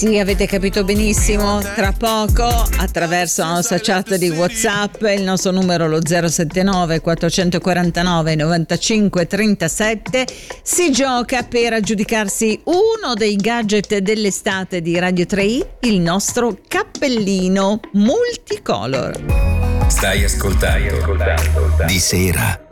Sì, avete capito benissimo. Tra poco, attraverso la nostra chat di WhatsApp, il nostro numero lo 079 449 95 37, si gioca per aggiudicarsi uno dei gadget dell'estate di Radio 3i, il nostro cappellino multicolor. Stai ascoltando Di Sera